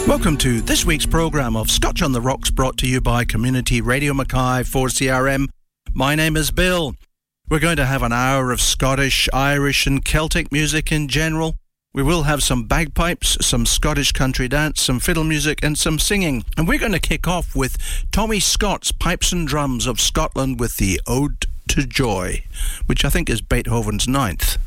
Welcome to this week's programme of Scotch on the Rocks, brought to you by Community Radio Mackay 4CRM. My name is Bill. We're going to have an hour of Scottish, Irish and Celtic music in general. We will have some bagpipes, some Scottish country dance, some fiddle music and some singing. And we're going to kick off with Tommy Scott's Pipes and Drums of Scotland with the Ode to Joy, which I think is Beethoven's 9th.